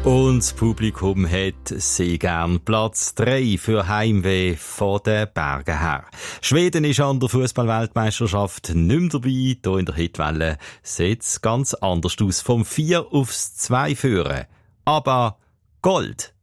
Und das Publikum hat sehr gern Platz 3 für Heimweh von den Bergen her. Schweden ist an der Fußball-Weltmeisterschaft nicht mehr dabei. Hier in der Hitwelle sieht es ganz anders aus. Vom 4 aufs 2 führen. Aber Gold